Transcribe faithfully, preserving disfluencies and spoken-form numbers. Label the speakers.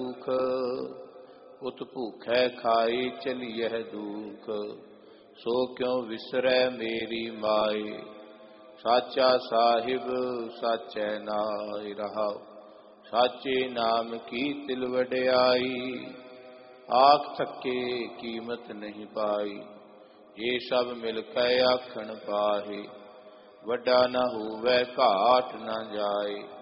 Speaker 1: भूख, उत भूखै खाई चलियह दुख। सो क्यों विसरै मेरी माए, साचा साहिब साचै नाय रहाओ। साचे नाम की तिल वड्याई, आख थके कीमत नहीं पाई। ये सब मिलकै आखण पाहे, वड्डा न होवै घाट न जाए।